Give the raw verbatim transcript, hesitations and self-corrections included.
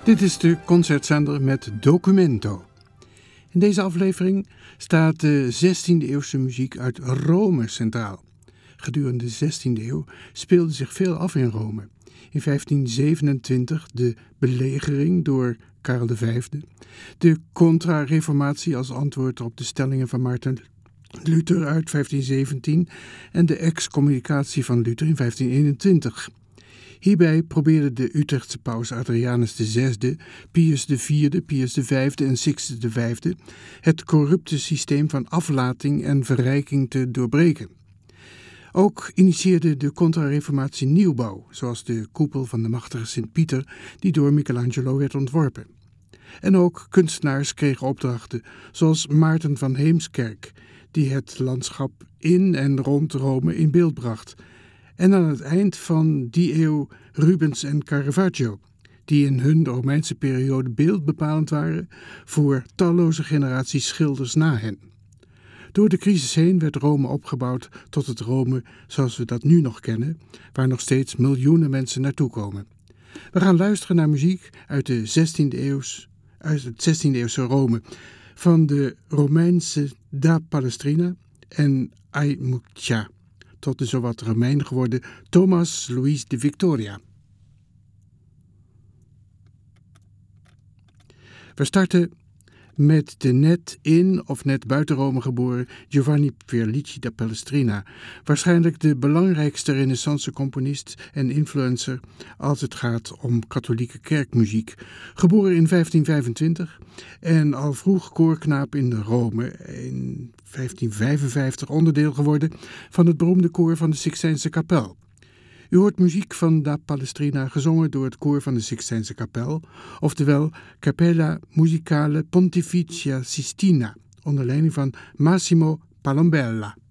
Dit is de concertzender met Documento. In deze aflevering staat de zestiende-eeuwse muziek uit Rome centraal. Gedurende de zestiende eeuw speelde zich veel af in Rome. In vijftien zevenentwintig de belegering door Karel de Vijfde, de contra-reformatie als antwoord op de stellingen van Maarten Luther uit vijftien zeventien en de excommunicatie van Luther in vijftien eenentwintig. Hierbij probeerde de Utrechtse paus Adrianus de Zesde, Pius de Vierde, Pius de Vijfde en Sixtus de Vijfde het corrupte systeem van aflating en verrijking te doorbreken. Ook initieerde de contra-reformatie nieuwbouw, zoals de koepel van de machtige Sint-Pieter die door Michelangelo werd ontworpen. En ook kunstenaars kregen opdrachten, zoals Maarten van Heemskerk, die het landschap in en rond Rome in beeld bracht. En aan het eind van die eeuw Rubens en Caravaggio, die in hun Romeinse periode beeldbepalend waren voor talloze generaties schilders na hen. Door de crisis heen werd Rome opgebouwd tot het Rome zoals we dat nu nog kennen, waar nog steeds miljoenen mensen naartoe komen. We gaan luisteren naar muziek uit, de zestiende eeuws, uit het zestiende-eeuwse Rome, van de Romeinse Da Palestrina en Ai Muccia, tot de zowat Romein geworden Thomas Louis de Victoria. We starten met de net in of net buiten Rome geboren Giovanni Pierluigi da Palestrina, waarschijnlijk de belangrijkste renaissance-componist en influencer als het gaat om katholieke kerkmuziek, geboren in vijftien vijfentwintig en al vroeg koorknaap in Rome, in vijftien vijfenvijftig onderdeel geworden van het beroemde koor van de Sixtijnse kapel. U hoort muziek van Da Palestrina gezongen door het koor van de Sixtijnse kapel, oftewel Cappella Musicale Pontificia Sistina, onder leiding van Massimo Palombella.